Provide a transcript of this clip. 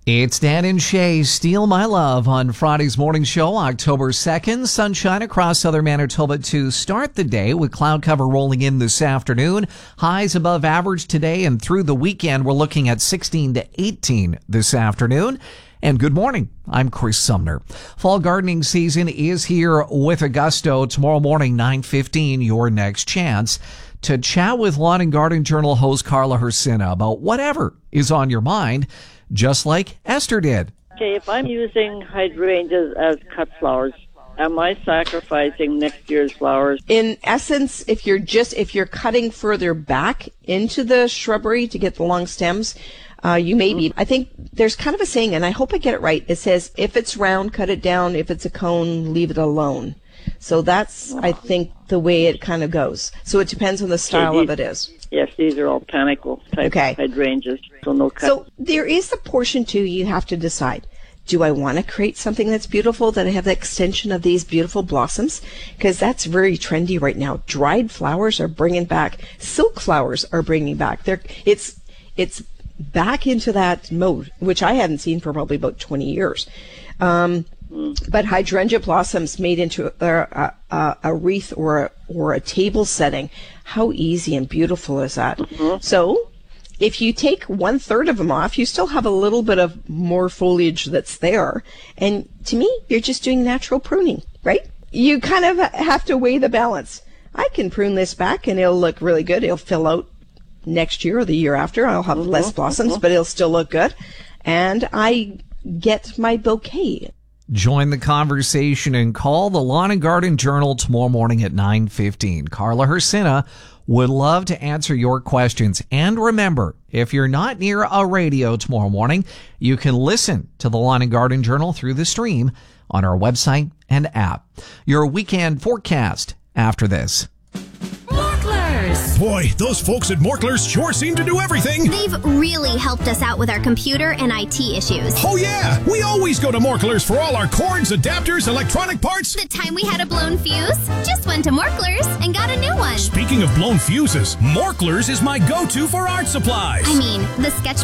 It's Dan and Shay, Steal My Love on Friday's morning show, October 2nd. Sunshine across southern Manitoba to start the day with cloud cover rolling in this afternoon. Highs above average today, and through the weekend we're looking at 16 to 18 this afternoon. And good morning. I'm Chris Sumner. Fall gardening season is here with a gusto. Tomorrow morning, 9:15, your next chance to chat with Lawn and Garden Journal host Carla Hrycyna about whatever is on your mind, just like Esther did. Okay, if I'm using hydrangeas as cut flowers, am I sacrificing next year's flowers? In essence, if you're cutting further back into the shrubbery to get the long stems, you may be. I think there's kind of a saying, and I hope I get it right. It says, if it's round, cut it down. If it's a cone, leave it alone. So that's, I think, the way it kind of goes. So it depends on the style of it is. Yes, these are all panicle type hydrangeas, so no cut. So there is the portion, too, you have to decide. Do I want to create something that's beautiful, that I have the extension of these beautiful blossoms? Because that's very trendy right now. Dried flowers are bringing back. Silk flowers are bringing back. It's back into that mode, which I hadn't seen for probably about 20 years. But hydrangea blossoms made into a wreath or a table setting, how easy and beautiful is that? Mm-hmm. So if you take 1/3 of them off, you still have a little bit of more foliage that's there. And to me, you're just doing natural pruning, right? You kind of have to weigh the balance. I can prune this back and it'll look really good. It'll fill out next year or the year after. I'll have less blossoms, but it'll still look good. And I get my bouquet. Join the conversation and call the Lawn and Garden Journal tomorrow morning at 9:15. Carla Hrycyna would love to answer your questions. And remember, if you're not near a radio tomorrow morning, you can listen to the Lawn and Garden Journal through the stream on our website and app. Your weekend forecast after this. Boy, those folks at Morklers sure seem to do everything. They've really helped us out with our computer and IT issues. Oh yeah, we always go to Morklers for all our cords, adapters, electronic parts. The time we had a blown fuse, just went to Morklers and got a new one. Speaking of blown fuses, Morklers is my go-to for art supplies. I mean, the sketch